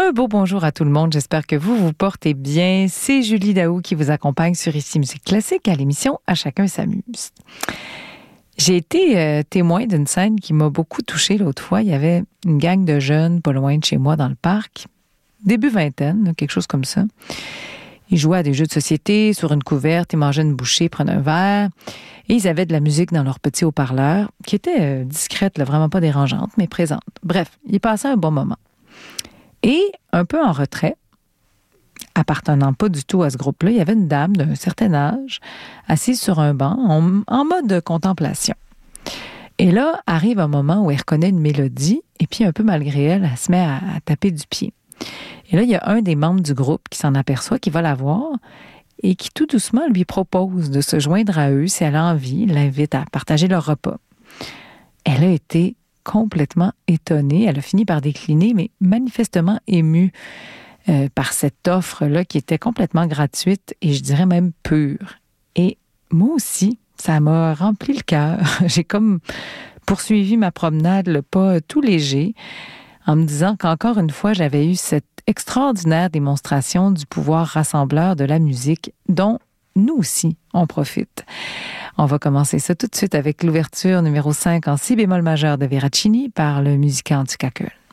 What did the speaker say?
Un beau bonjour à tout le monde. J'espère que vous portez bien. C'est Julie Daou qui vous accompagne sur Ici Musique Classique à l'émission À chacun s'amuse. J'ai été témoin d'une scène qui m'a beaucoup touchée l'autre fois. Il y avait une gang de jeunes pas loin de chez moi dans le parc, début vingtaine, quelque chose comme ça. Ils jouaient à des jeux de société sur une couverte, ils mangeaient une bouchée, prenaient un verre et ils avaient de la musique dans leur petit haut-parleur qui était discrète, là, vraiment pas dérangeante, mais présente. Bref, ils passaient un bon moment. Et un peu en retrait, appartenant pas du tout à ce groupe-là, il y avait une dame d'un certain âge, assise sur un banc, en mode contemplation. Et là, arrive un moment où elle reconnaît une mélodie, et puis un peu malgré elle, elle se met à taper du pied. Et là, il y a un des membres du groupe qui s'en aperçoit, qui va la voir, et qui tout doucement lui propose de se joindre à eux si elle a envie, l'invite à partager leur repas. Elle a été complètement étonnée. Elle a fini par décliner, mais manifestement émue par cette offre-là qui était complètement gratuite et je dirais même pure. Et moi aussi, ça m'a rempli le cœur. J'ai comme poursuivi ma promenade, le pas tout léger, en me disant qu'encore une fois, j'avais eu cette extraordinaire démonstration du pouvoir rassembleur de la musique dont nous aussi, on profite. On va commencer ça tout de suite avec l'ouverture numéro 5 en si bémol majeur de Veracini par le musicien Antuca Köln.